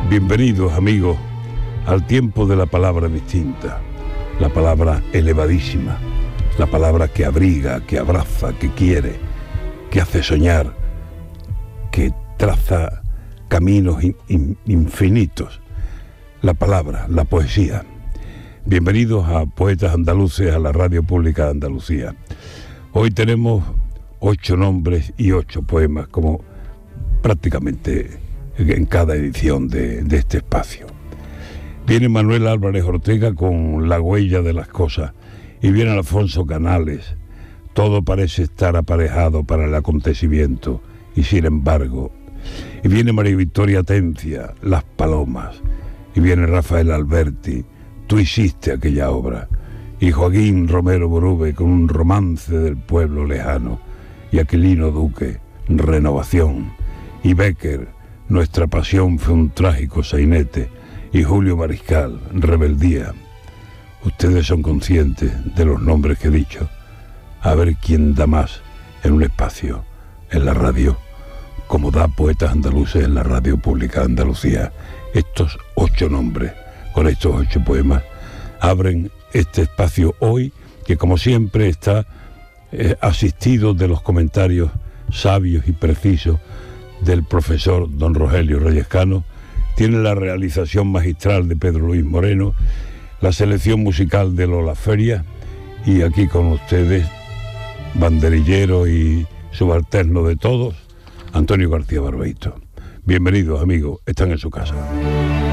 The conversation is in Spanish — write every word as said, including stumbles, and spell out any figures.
Bienvenidos, amigos, al tiempo de la palabra distinta, la palabra elevadísima, la palabra que abriga, que abraza, que quiere, que hace soñar, que traza caminos in, in, infinitos, la palabra, la poesía. Bienvenidos a Poetas Andaluces, a la Radio Pública de Andalucía. Hoy tenemos ocho nombres y ocho poemas, como prácticamente en cada edición de, de este espacio. Viene Manuel Álvarez Ortega con La huella de las cosas, y viene Alfonso Canales. Todo parece estar aparejado para el acontecimiento, y sin embargo. Y viene María Victoria Atencia, Las palomas. Y viene Rafael Alberti, Tú hiciste aquella obra. Y Joaquín Romero Borube con Un romance del pueblo lejano. Y Aquilino Duque, Renovación. Y Bécquer, Nuestra pasión fue un trágico sainete. Y Julio Mariscal, Rebeldía. Ustedes son conscientes de los nombres que he dicho. A ver quién da más en un espacio, en la radio, como da Poetas Andaluces en la Radio Pública de Andalucía. Estos ocho nombres, con estos ocho poemas, abren este espacio hoy, que como siempre está eh, asistido de los comentarios sabios y precisos del profesor don Rogelio Reyes Cano. Tiene la realización magistral de Pedro Luis Moreno, la selección musical de Lola Feria, y aquí con ustedes, banderillero y subalterno de todos, Antonio García Barbeito. Bienvenidos, amigos, están en su casa.